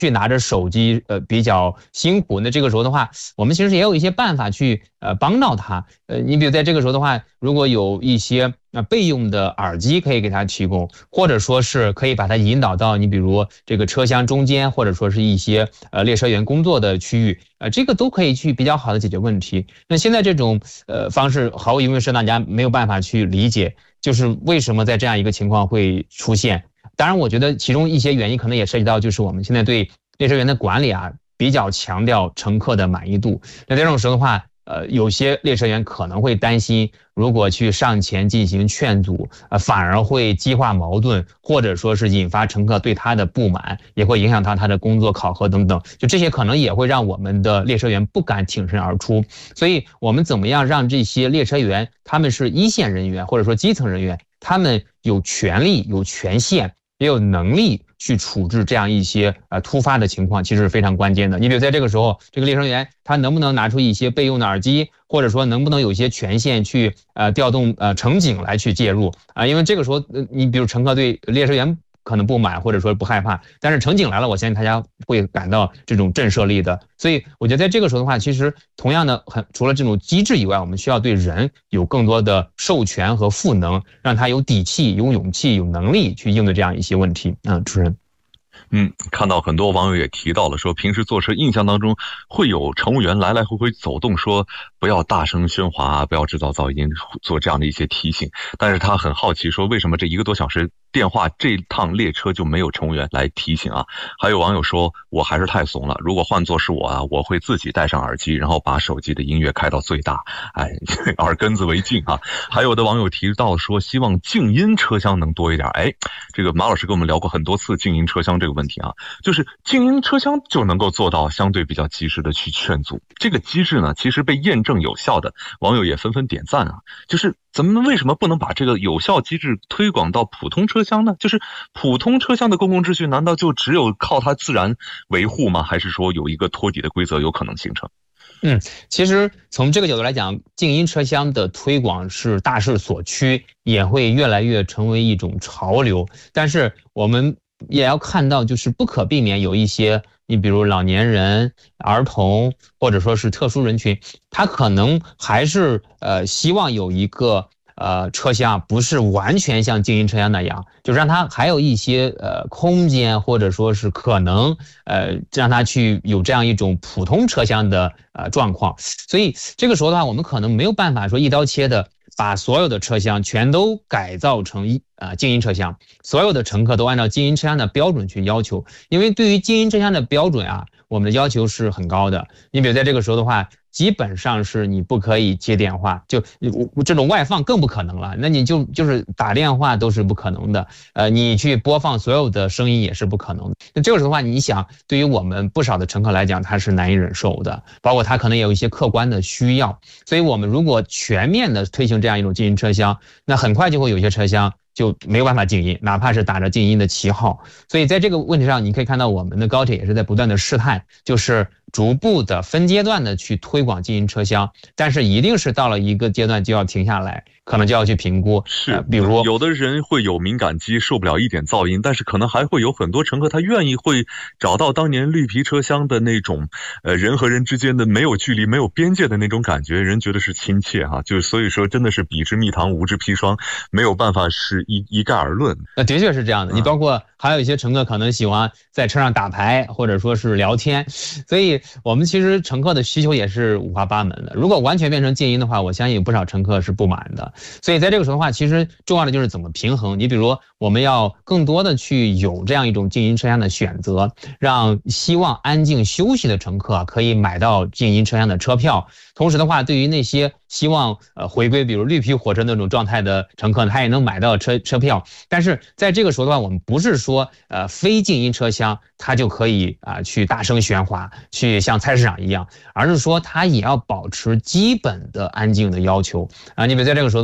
去拿着手机比较辛苦，那这个时候的话，我们其实也有一些办法去帮到他。你比如在这个时候的话，如果有一些备用的耳机可以给他提供，或者说是可以把他引导到你比如这个车厢中间，或者说是一些列车员工作的区域，这个都可以去比较好的解决问题。那现在这种方式毫无疑问是大家没有办法去理解，就是为什么在这样一个情况会出现。当然我觉得其中一些原因可能也涉及到就是我们现在对列车员的管理比较强调乘客的满意度。那这种时候的话，有些列车员可能会担心，如果去上前进行劝阻，反而会激化矛盾，或者说是引发乘客对他的不满，也会影响到他的工作考核等等。就这些可能也会让我们的列车员不敢挺身而出。所以我们怎么样让这些列车员，他们是一线人员或者说基层人员，他们有权利、有权限，也有能力去处置这样一些突发的情况，其实是非常关键的。你比如在这个时候，这个列车员他能不能拿出一些备用的耳机，或者说能不能有一些权限去调动乘警来去介入因为这个时候你比如乘客对列车员可能不满或者说不害怕，但是乘警来了，我相信大家会感到这种震慑力的。所以我觉得在这个时候的话，其实同样的除了这种机制以外，我们需要对人有更多的授权和赋能，让他有底气、有勇气、有能力去应对这样一些问题。主持人。 看到很多网友也提到了，说平时坐车印象当中会有乘务员来来回回走动，说不要大声喧哗，不要制造噪音，做这样的一些提醒。但是他很好奇说，为什么这1个多小时电话这趟列车就没有乘务员来提醒啊？还有网友说，我还是太怂了，如果换作是我我会自己戴上耳机，然后把手机的音乐开到最大，耳根子为净还有的网友提到说，希望静音车厢能多一点。这个马老师跟我们聊过很多次静音车厢这个问题就是静音车厢就能够做到相对比较及时的去劝阻。这个机制呢，其实被验证有效的，网友也纷纷点赞就是为什么不能把这个有效机制推广到普通车厢呢？就是普通车厢的公共秩序难道就只有靠它自然维护吗？还是说有一个托底的规则有可能形成？ 其实从这个角度来讲，静音车厢的推广是大势所趋，也会越来越成为一种潮流。但是我们也要看到，就是不可避免有一些，你比如老年人、儿童，或者说是特殊人群，他可能还是希望有一个车厢不是完全像静音车厢那样，就让它还有一些空间，或者说是可能让它去有这样一种普通车厢的状况。所以这个时候的话，我们可能没有办法说一刀切的把所有的车厢全都改造成静音车厢，所有的乘客都按照静音车厢的标准去要求。因为对于静音车厢的标准我们的要求是很高的。你比如在这个时候的话，基本上是你不可以接电话，就这种外放更不可能了。那你就是打电话都是不可能的，你去播放所有的声音也是不可能的。那这个时候的话，你想，对于我们不少的乘客来讲，他是难以忍受的，包括他可能也有一些客观的需要。所以我们如果全面的推行这样一种静音车厢，那很快就会有些车厢就没有办法静音，哪怕是打着静音的旗号。所以在这个问题上，你可以看到我们的高铁也是在不断的试探，就是逐步的分阶段的去推广静音车厢，但是一定是到了一个阶段就要停下来，可能就要去评估。比如有的人会有敏感肌，受不了一点噪音，但是可能还会有很多乘客他愿意会找到当年绿皮车厢的那种人和人之间的没有距离、没有边界的那种感觉，人觉得是亲切就是所以说真的是彼之蜜糖，无之砒霜，没有办法是一概而论。 的确是这样的。你包括还有一些乘客可能喜欢在车上打牌，或者说是聊天，所以我们其实乘客的需求也是五花八门的。如果完全变成静音的话，我相信有不少乘客是不满的。所以在这个时候的话，其实重要的就是怎么平衡。你比如我们要更多的去有这样一种静音车厢的选择，让希望安静休息的乘客可以买到静音车厢的车票。同时的话，对于那些希望回归比如绿皮火车那种状态的乘客，他也能买到车票。但是在这个时候的话，我们不是说非静音车厢它就可以去大声喧哗，去像菜市场一样，而是说它也要保持基本的安静的要求你比如在这个时候